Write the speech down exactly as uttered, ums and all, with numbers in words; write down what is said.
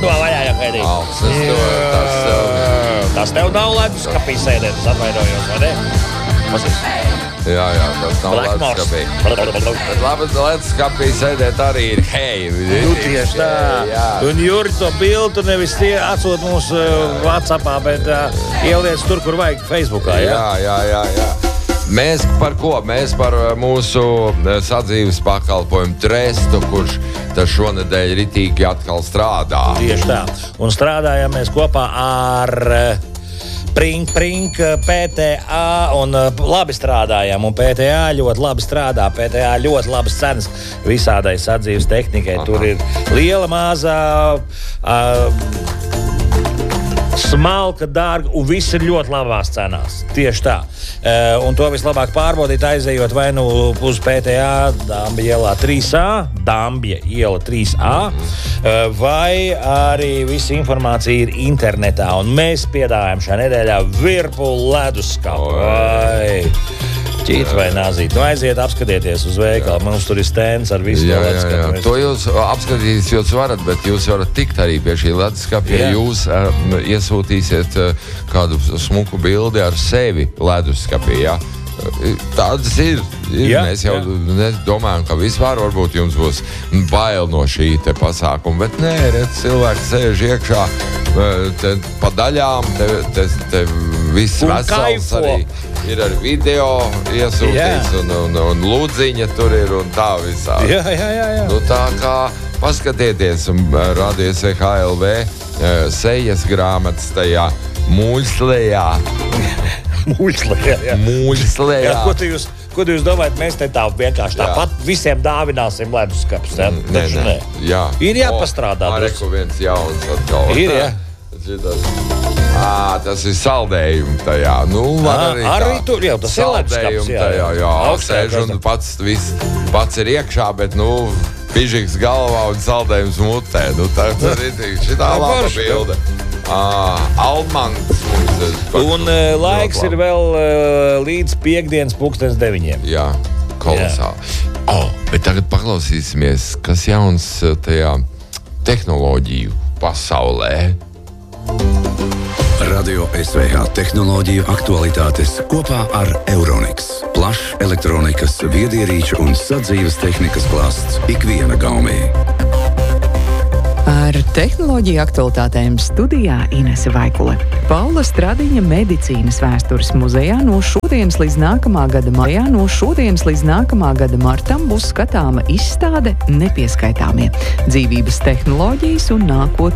no vaļā, ja Hedī. Tas, tas tev nav leduskapī sēdēt, es atvainojos, vai ne? Pasīs. Jā, jā, tas nav leduskapī. Bet labi, leduskapī sēdēt arī ir hei. Nu, tieši tā. Jā. Un Juri, to bildu nevis tie atsūt mums uh, WhatsAppā, bet uh, ieliec tur, kur vajag Facebookā, jā? Jā, jā, jā, jā. Mēs par ko? Mēs par mūsu sadzīves pakalpojumu trestu, kurš tas šonedēļ ritīgi atkal strādā. Tieši tā. Un strādājam mēs kopā ar Prink, Prink, P T A un labi strādājam. Un P T A ļoti labi strādā. P T A ļoti labas cenas visādai sadzīves tehnikai. Aha. Tur ir liela, mazā, uh, smalka, dārga, un viss ir ļoti labās cenās. Tieši tā. Uh, un to vislabāk pārbaudīt, aizejot vai nu uz P T A Dambja ielā trīs A, Dambja iela trīs A, uh, vai arī visa informācija ir internetā. Un mēs piedāvājam šā nedēļā Virpul leduskapu. Ķīt vai nāzīt. Nu, aiziet, apskatieties uz veikalu. Mums tur ir stends ar visu jā, leduskapu. Jā, jā. To jūs apskatīties jūs varat, bet jūs varat tikt arī pie šī leduskapa, ja jūs uh, iesūtīsiet uh, kādu smuku bildi ar sevi leduskapī. Ja? Tādas ir. ir. Jā, mēs jau jā. domājam, ka vispār varbūt jums būs bail no šī te pasākuma, bet nē, redz, cilvēks sēž iekšā te, pa daļām, te, te, te viss vesels arī. Ir ar video iesūtīts un, un, un lūdziņa tur ir un tā visā. Jā, jā, jā, jā. Nu, tā kā paskatieties un radies H L V sejas grāmatas tajā mūļslējā. Mūļslējā, jā. Mūļslējā. Jā, ko tu jūs, ko tu jūs domājat, mēs te tā vienkārši jā. tāpat visiem dāvināsim leduskapus, jā? Mm, nē, nē. Jā. Ir jāpastrādā. O, reku viens jauns atkal. Ir, jā. À, tas ir saldējumi tajā. Nu, var arī tā. Arī tur jau tas ir leduskaps, jā. Tajā, jā. Sēž un pats, viss, pats ir iekšā, bet, nu, pižiks galvā un saldējums mutē. Nu, tā ir šitā laba bilde. Uh, Almants mums un uh, laiks ir vēl uh, līdz piekdienas pulkstens deviņiem. Jā, kolosāli. Oh, bet tagad paklausīsimies, kas jauns tajā tehnoloģiju pasaulē. Radio S V H tehnoloģiju aktualitātes kopā ar Euroniks. Plašs elektronikas, viedierīču un sadzīves tehnikas klāsts ikviena gaumē. Ar tehnoloģiju aktualitātēm studijā Inese Vaikule. Paula Stradiņa medicīnas vēstures muzejā no šodienas līdz nākamā gada maijā, no šodienas līdz nākamā gada martam būs skatāma izstāde Nepieskaitāmie – dzīvības tehnoloģijas un nākotnes